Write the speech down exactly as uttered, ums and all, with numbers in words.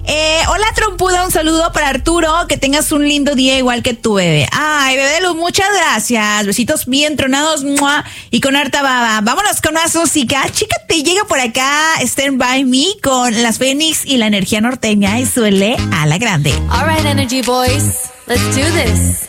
Eh, hola, trompuda, un saludo para Arturo. Que tengas un lindo día igual que tu bebé. Ay, bebé de luz, muchas gracias. Besitos bien tronados, ¡mua! Y con harta baba. Vámonos con más música. Chica, te llega por acá Stand By Me con las Fénix y la energía norteña y suele a la grande. All right, Energy Boys, let's do this.